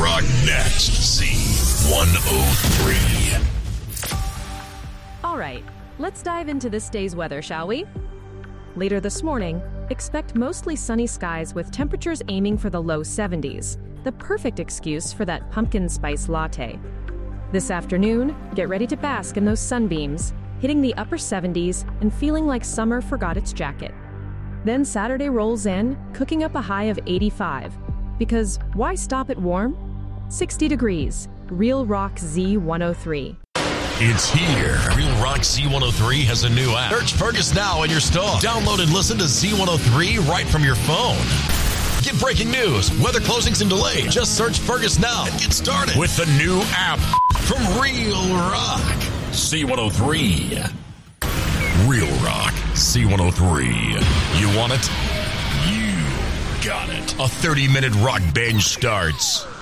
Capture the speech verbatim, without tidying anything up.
Rock next. Z one oh three. All right, let's dive into this day's weather, shall we? Later this morning, expect mostly sunny skies with temperatures aiming for the low seventies, the perfect excuse for that pumpkin spice latte. This afternoon, get ready to bask in those sunbeams, hitting the upper seventies and feeling like summer forgot its jacket. Then Saturday rolls in, cooking up a high of eighty-five. Because why stop at warm? sixty degrees. Real Rock Z one oh three. It's here. Real Rock Z one oh three has a new app. Search Fergus now in your store. Download and listen to Z one oh three right from your phone. Get breaking news, weather closings and delays. Just search Fergus now and get started with the new app from Real Rock Z one oh three. Real Rock Z one oh three. You want it? You got it. A thirty-minute rock binge starts